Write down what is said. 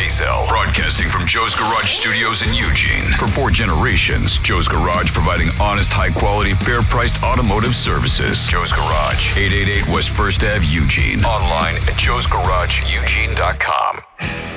Hazel. Broadcasting from Joe's Garage Studios in Eugene. For 4 generations, Joe's Garage providing honest, high-quality, fair-priced automotive services. Joe's Garage, 888 West 1st Ave, Eugene. Online at joesgarageeugene.com.